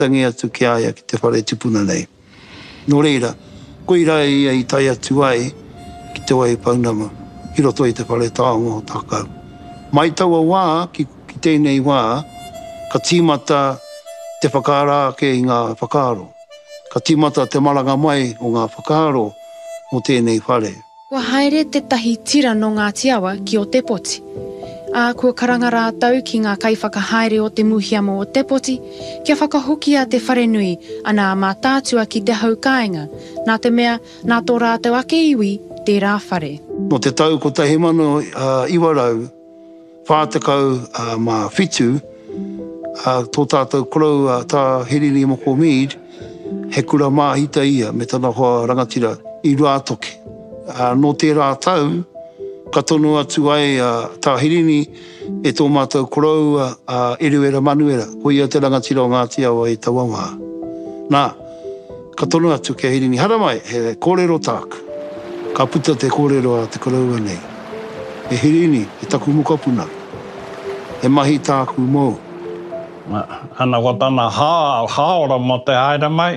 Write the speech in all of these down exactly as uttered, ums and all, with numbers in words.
tangi atu ki aia ki te whare tupuna nei. Nō reira, koe rai ia i tai atu ai ki te wai paunama, ki roto i te whare taongo o tākau. Mai taua wā, ki, ki tēnei wā, ka tīmata te whakaara ke i ngā whakaaro. Ka tīmata te maranga mai o ngā whakaaro o tēnei whare. Kua haere te tahi tira no Ngāti Awa ki o Te Poti. A kua karanga rātau ki ngā kaiwhakahaere o te muhiamo o Te Poti, kia whakahokia te whare nui ana a mātātua ki te haukainga, nā te mea nā tō rātau ake iwi te rā whare. No te tau ko tahi mano uh, iwarau, whātakau uh, mā whitu, uh, tō tātou korau uh, tā Hirini Moko Mead, he kura māhita ia me tana hoa rangatira i rātoke. Uh, no te rātau, ka tono atu ai uh, tā Hirini e tō mātou korau uh, eruera manuera, ko ia te rangatira o Ngāti Awa i Tawanga. Nā, ka tono atu ke Hirini. Hara mai, he kōrero tāku. Ka puta te kōrero a te korau nei. E Hirini, e taku mukapuna. E mahi tāku mō. Ana ko tana hā, hāora mo te haere mai,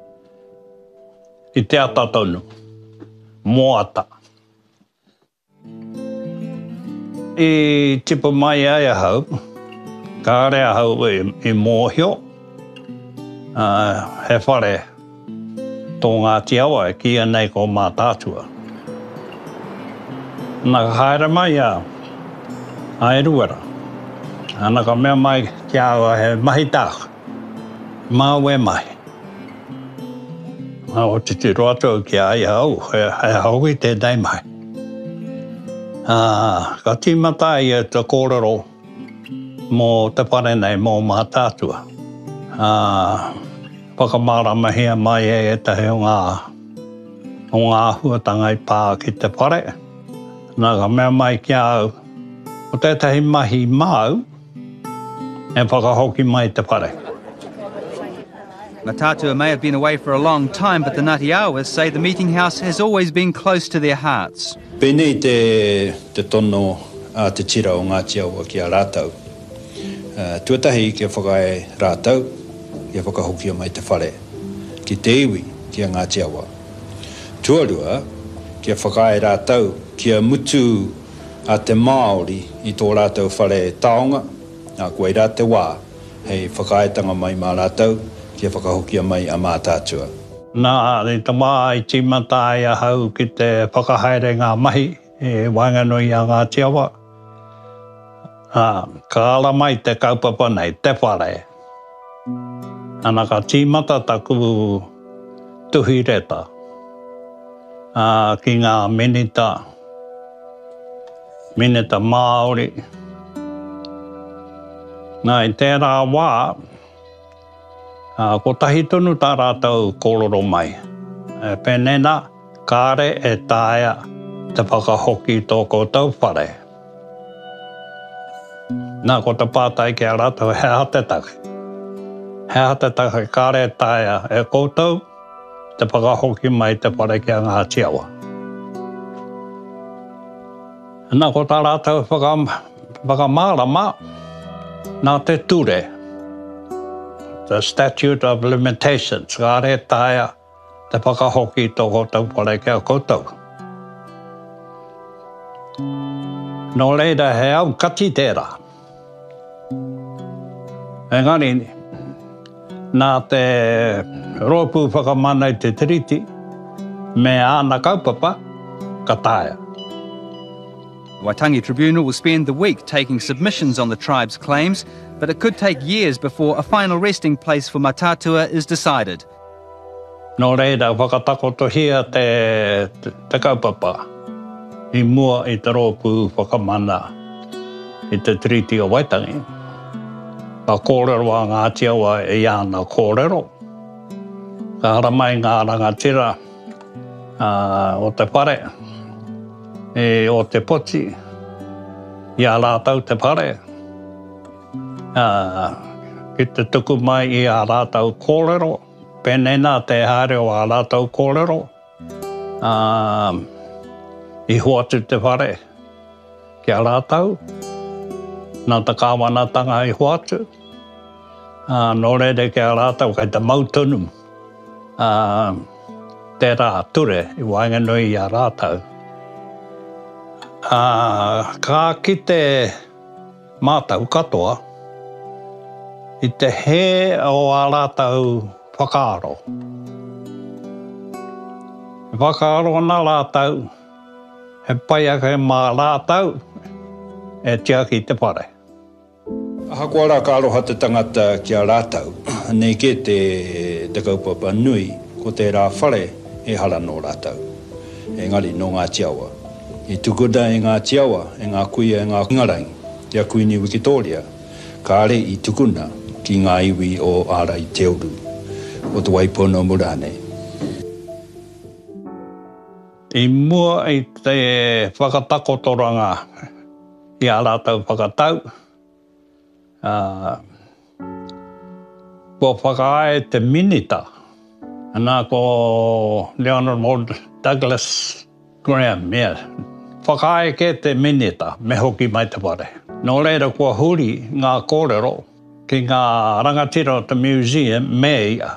i te ata tonu, mō ata. I tipu mai ai ahau, ka are ahau i, i mōhio, uh, he whare tō Ngāti Awa e kia nei ko mā tātua. Nā ka haere mai a, a e ruera. Ana ka mea mai ki awa he mahi tāku, mau e mai. O te tiro atu ki ai au, he, he hau i te dai mai. Uh, ka tīmata i e te kōrero mō te whare nei mō mā tātua. Uh, Whakamāramahia mai e e tahi o ngā, o ngā huatanga i pā ki te whare. Nā ka mea mai ki au, o tētahi mahi mau, e whakahoki mai te whare. Matatua may have been away for a long time, but the Ngāti Awas say the meeting house has always been close to their hearts. Pēnei te, te tono a te tira o Ngāti Awa ki a rātau. Uh, tuatahi kia whakae rātau, kia whakahokia mai te whare. Ki te iwi ki a Ngāti Awa. Tuarua, kia whakae rātau, kia mutu a te Māori i tō rātau whare taonga, a koe rā te wā, hei whakaetanga mai mā rātau, kia whakahokia mai a mā tātua. Nā, i te mā i tīmata ai ahau ki te whakahaere ngā mahi, e wainganui a Ngāti Awa. Ah, ka ala mai te kaupapa nei, te whare. Ana ka tīmata taku tuhi reta. Ah, ki ngā minita, minita Māori. Nā, i tērā wā, Uh, ko tahi tonu tā rātau kōrero mai. E pēnena, kāre e tāia te whakahoki tō koutou whare. Nā, ko te pātai ki a rātau, he hate taki. He hate taki, kāre e tāia e koutou, te whakahoki mai te whare ki a Ngāti Awa. Nā, ko tā rātau whakamārama, nā te ture. The statute of limitations, ka re tāia te whakahoki tō koutou whare kia koutou. Nō reira he au kati tērā. Engari, nā te rōpū whakamana i te tiriti, me āna kaupapa, ka tāia. The Waitangi Tribunal will spend the week taking submissions on the tribe's claims, but it could take years before a final resting place for Matatua is decided. Nō reira, whakatakotohia te, te, te kaupapa i mua i te rōpū whakamana i te Treaty o Waitangi. Ka kōrero a Ngāti Awa e ana kōrero. Ka hara mai ngā rangatira uh, o te whare, e o te poti, i a rātau te whare. Uh, ki te tuku mai i a rātau kōrero, penena te haere o a rātau kōrero, uh, i hoatu te whare ki a rātau, nā te kāwanatanga i hoatu, Uh, nō reire ki a rātau kai te mautunu. Uh, te rā ture i wainganui i a rātau. Uh, ka ki te mātau katoa, i te he o a rātau whakaaro. Whakaaro na rātau, he pai ake mā rātau, e tia ki te whare. Aha kua rā ka aroha te tangata ki a rātau, nei ke te, te kaupapa nui, ko te rā whare e hara no rātau. Engari no ngā tiawa. I tukuda e ngā tiawa, e ngā kuia e ngā ngarangi, te a kuini Wikitoria, ka are i tukuna ki ngā iwi o ara i te uru, o te Waipono Murane. I mua i te whakatakotoranga i a rātau whakatau, uh, ko whakae te minita, anā ko Leonard Douglas Graham, yeah. Whakae ke te minita, me hoki mai te ware. Nō reira kua huri ngā kōrero ki ngā rangatira o te museum me ia.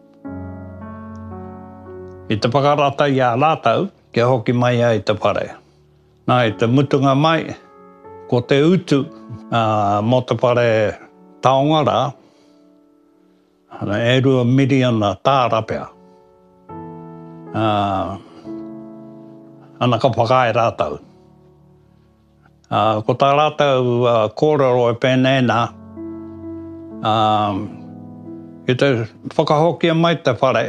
I te whakarata i a rātau, kia hoki mai ai te whare. Nā i te mutunga mai, ko te utu uh, mo te whare taongara, e rua miliona tārapea. Uh, ana ka whakae rātau. Uh, ko tā rātau uh, kōrero e pēnēnā, um, i te whakahokia mai te whare,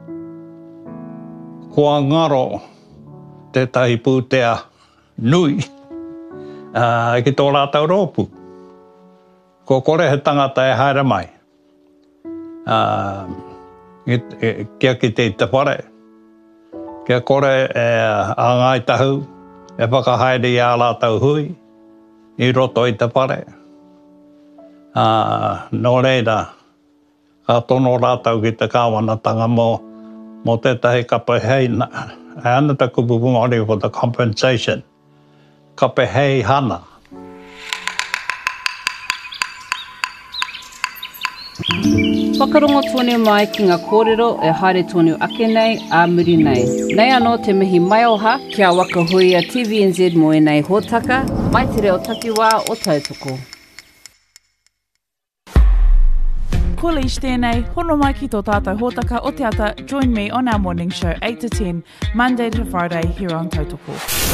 kua ngaro tētahi pūtea nui uh, ki tō rātau rōpu. Ko kore he tangata e haere mai. Uh, i, i, kia ki te te whare. Kia kore e āngai tahu, e whakahaere i ā rātau hui, i roto i te whare. Uh, nō reira, ka tono rātau ki te kāwanatanga mō, mō tētahi kapa hei, e ana te kupu Māori for the compensation, kapa hei hana. Whakarongo tōne mai ki ngā kōrero e haere tōne ake nei, a muri nei. Nei anō te mihi mai oha, kia waka hui a T V N Z mo e nei hōtaka, mai te reo takiwā o tautoko. Ko Leish tēnei, hono mai ki tō tātou hōtaka o te ata, join me on our morning show eight to ten, Monday to Friday here on Tautoko.